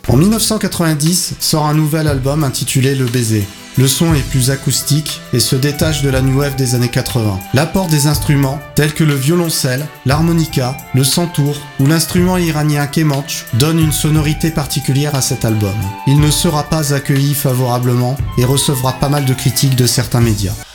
En 1990 sort un nouvel album intitulé Le Baiser. Le son est plus acoustique et se détache de la new wave des années 80. L'apport des instruments, tels que le violoncelle, l'harmonica, le santour ou l'instrument iranien kemanche, donne une sonorité particulière à cet album. Il ne sera pas accueilli favorablement et recevra pas mal de critiques de certains médias.